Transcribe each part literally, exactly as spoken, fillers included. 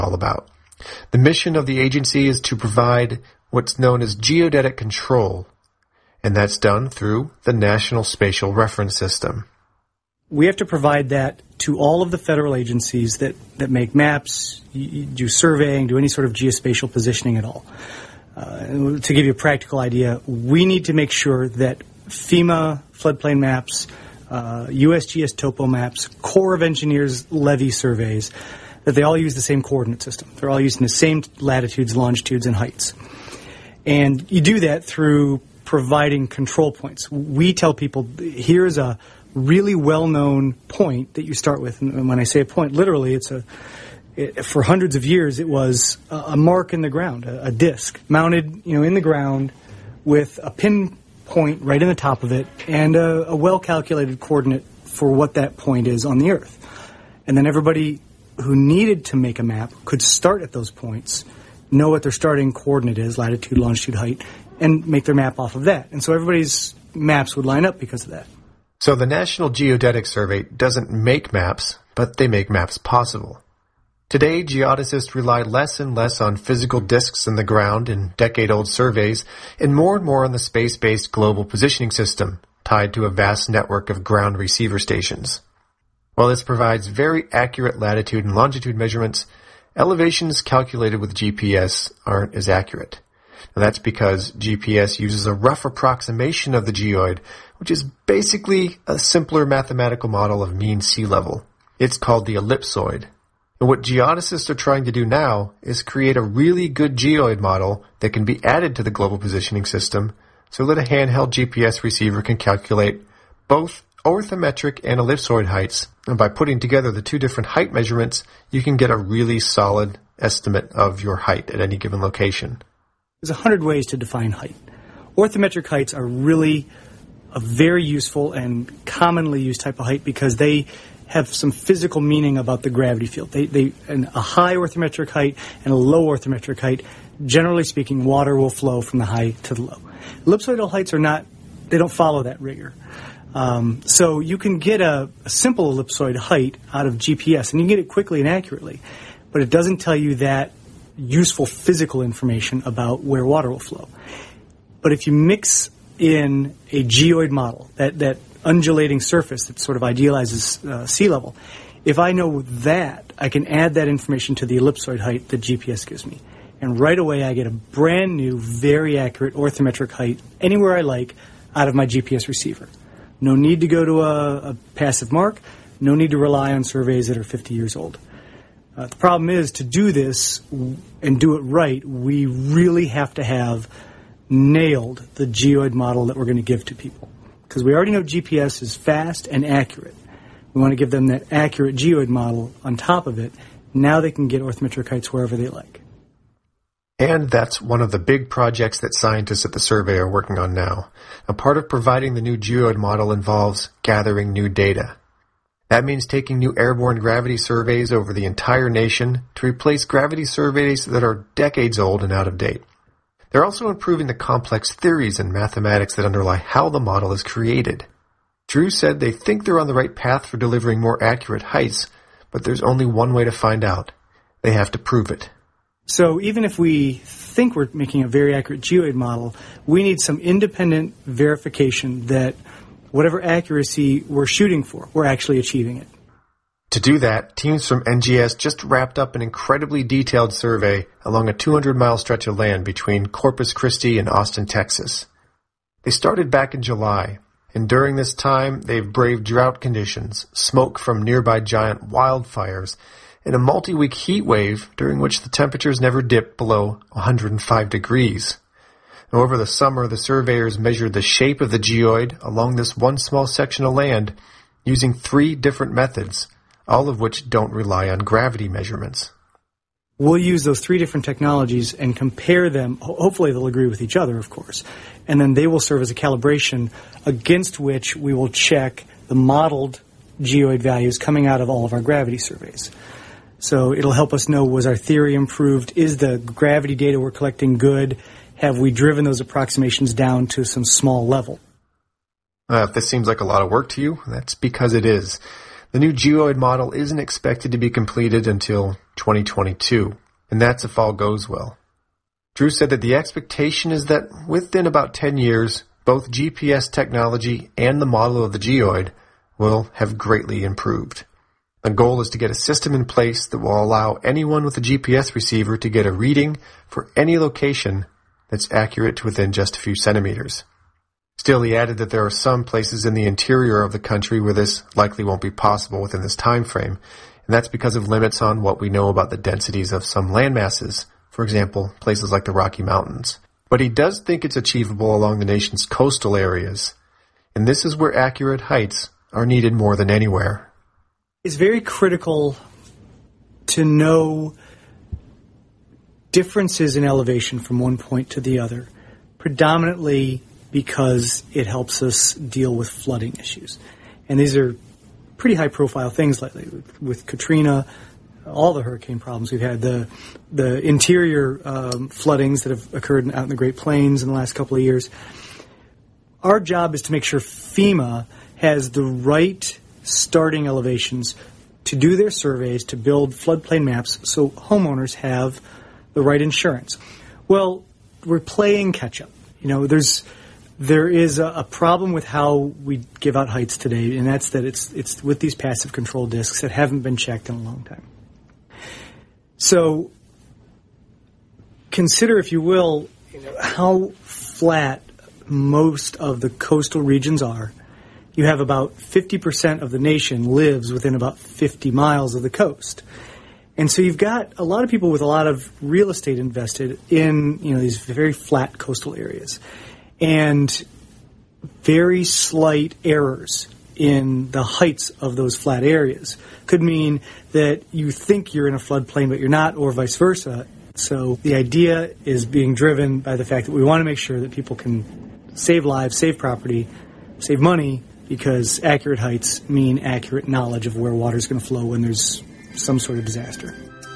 all about. The mission of the agency is to provide what's known as geodetic control, and that's done through the National Spatial Reference System. We have to provide that to all of the federal agencies that, that make maps, do surveying, do any sort of geospatial positioning at all. Uh, to give you a practical idea, we need to make sure that FEMA floodplain maps, uh, U S G S topo maps, Corps of Engineers levee surveys, that they all use the same coordinate system. They're all using the same latitudes, longitudes, and heights. And you do that through providing control points. We tell people, here's a really well-known point that you start with. And when I say a point, literally, it's a it, for hundreds of years, it was a, a mark in the ground, a, a disc mounted, you know, in the ground with a pinpoint right in the top of it and a, a well-calculated coordinate for what that point is on the Earth. And then everybody who needed to make a map could start at those points, know what their starting coordinate is, latitude, longitude, height, and make their map off of that. And so everybody's maps would line up because of that. So the National Geodetic Survey doesn't make maps, but they make maps possible. Today, geodesists rely less and less on physical disks in the ground in decade-old surveys, and more and more on the space-based global positioning system, tied to a vast network of ground receiver stations. While this provides very accurate latitude and longitude measurements, elevations calculated with G P S aren't as accurate. Now that's because G P S uses a rough approximation of the geoid, which is basically a simpler mathematical model of mean sea level. It's called the ellipsoid. And what geodesists are trying to do now is create a really good geoid model that can be added to the global positioning system so that a handheld G P S receiver can calculate both orthometric and ellipsoid heights. And by putting together the two different height measurements, you can get a really solid estimate of your height at any given location. There's a hundred ways to define height. Orthometric heights are really a very useful and commonly used type of height because they have some physical meaning about the gravity field. They, they, and a high orthometric height and a low orthometric height, generally speaking, water will flow from the high to the low. Ellipsoidal heights are not, they don't follow that rigor. Um, so you can get a, a simple ellipsoid height out of G P S, and you can get it quickly and accurately, but it doesn't tell you that useful physical information about where water will flow. But if you mix in a geoid model, that, that undulating surface that sort of idealizes uh, sea level, if I know that, I can add that information to the ellipsoid height that G P S gives me. And right away I get a brand new, very accurate orthometric height anywhere I like out of my G P S receiver. No need to go to a, a passive mark. No need to rely on surveys that are fifty years old. Uh, the problem is, to do this and do it right, we really have to have nailed the geoid model that we're going to give to people. Because we already know G P S is fast and accurate. We want to give them that accurate geoid model on top of it. Now they can get orthometric heights wherever they like. And that's one of the big projects that scientists at the survey are working on now. A part of providing the new geoid model involves gathering new data. That means taking new airborne gravity surveys over the entire nation to replace gravity surveys that are decades old and out of date. They're also improving the complex theories and mathematics that underlie how the model is created. Drew said they think they're on the right path for delivering more accurate heights, but there's only one way to find out. They have to prove it. So even if we think we're making a very accurate geoid model, we need some independent verification that whatever accuracy we're shooting for, we're actually achieving it. To do that, teams from N G S just wrapped up an incredibly detailed survey along a two hundred mile stretch of land between Corpus Christi and Austin, Texas. They started back in July, and during this time, they've braved drought conditions, smoke from nearby giant wildfires, and a multi-week heat wave during which the temperatures never dipped below one hundred five degrees. Now, over the summer, the surveyors measured the shape of the geoid along this one small section of land using three different methods, all of which don't rely on gravity measurements. We'll use those three different technologies and compare them. Hopefully they'll agree with each other, of course. And then they will serve as a calibration against which we will check the modeled geoid values coming out of all of our gravity surveys. So it'll help us know, was our theory improved? Is the gravity data we're collecting good? Have we driven those approximations down to some small level? Uh, if this seems like a lot of work to you, that's because it is. The new geoid model isn't expected to be completed until twenty twenty-two, and that's if all goes well. Drew said that the expectation is that within about ten years, both G P S technology and the model of the geoid will have greatly improved. The goal is to get a system in place that will allow anyone with a G P S receiver to get a reading for any location that's accurate to within just a few centimeters. Still, he added that there are some places in the interior of the country where this likely won't be possible within this time frame, and that's because of limits on what we know about the densities of some land masses, for example, places like the Rocky Mountains. But he does think it's achievable along the nation's coastal areas, and this is where accurate heights are needed more than anywhere. It's very critical to know differences in elevation from one point to the other, predominantly because it helps us deal with flooding issues. And these are pretty high-profile things lately. With, with Katrina, all the hurricane problems we've had, the the interior um, floodings that have occurred out in the Great Plains in the last couple of years. Our job is to make sure FEMA has the right starting elevations to do their surveys, to build floodplain maps so homeowners have the right insurance. Well, we're playing catch-up. You know, there's there is a, a problem with how we give out heights today, and that's that it's it's with these passive control discs that haven't been checked in a long time. So consider, if you will, you know, how flat most of the coastal regions are. You have about fifty percent of the nation lives within about fifty miles of the coast. And so you've got a lot of people with a lot of real estate invested in, you know, these very flat coastal areas. And very slight errors in the heights of those flat areas could mean that you think you're in a floodplain, but you're not, or vice versa. So the idea is being driven by the fact that we want to make sure that people can save lives, save property, save money, because accurate heights mean accurate knowledge of where water is going to flow when there's some sort of disaster.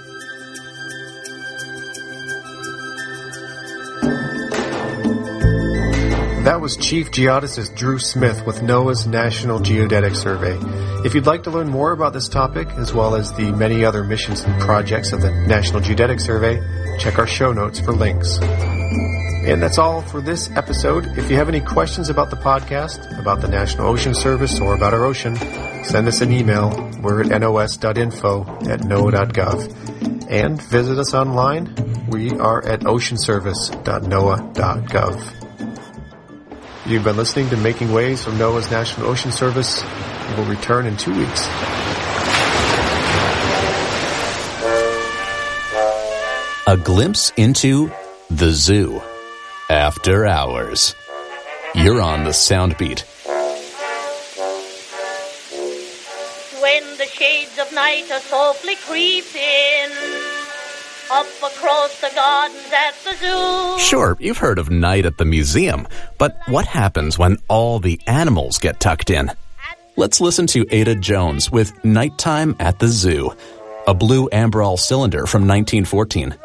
That was Chief Geodesist Drew Smith with NOAA's National Geodetic Survey. If you'd like to learn more about this topic, as well as the many other missions and projects of the National Geodetic Survey, check our show notes for links. And that's all for this episode. If you have any questions about the podcast, about the National Ocean Service, or about our ocean, send us an email. We're at nos dot info at noaa dot gov. And visit us online. We are at ocean service dot noaa dot gov. You've been listening to Making Waves from NOAA's National Ocean Service. We will return in two weeks. A glimpse into the zoo. After hours. You're on the sound beat. When the shades of night are softly creeping up across the gardens at the zoo. Sure, you've heard of night at the museum, but what happens when all the animals get tucked in? Let's listen to Ada Jones with Nighttime at the Zoo, a blue Ambrol cylinder from nineteen fourteen.